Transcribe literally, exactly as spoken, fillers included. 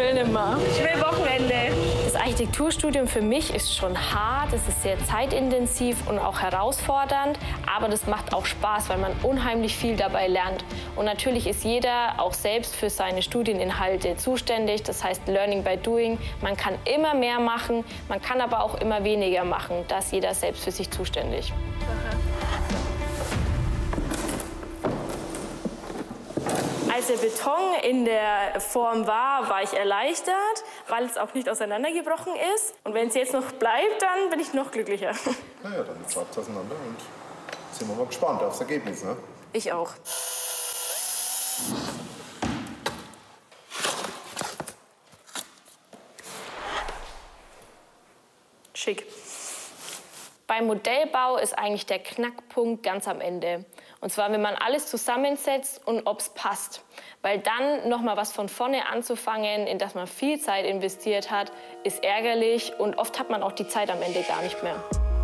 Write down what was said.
will nicht mehr. Ich will Wochenende. Das Architekturstudium für mich ist schon hart, es ist sehr zeitintensiv und auch herausfordernd, aber das macht auch Spaß, weil man unheimlich viel dabei lernt. Und natürlich ist jeder auch selbst für seine Studieninhalte zuständig, das heißt Learning by Doing. Man kann immer mehr machen, man kann aber auch immer weniger machen, da ist jeder selbst für sich zuständig. Als der Beton in der Form war, war ich erleichtert, weil es auch nicht auseinandergebrochen ist. Und wenn es jetzt noch bleibt, dann bin ich noch glücklicher. Na ja, dann sagt es auseinander und sind wir mal gespannt aufs Ergebnis, ne? Ich auch. Schick. Beim Modellbau ist eigentlich der Knackpunkt ganz am Ende. Und zwar, wenn man alles zusammensetzt und ob es passt. Weil dann noch mal was von vorne anzufangen, in das man viel Zeit investiert hat, ist ärgerlich und oft hat man auch die Zeit am Ende gar nicht mehr.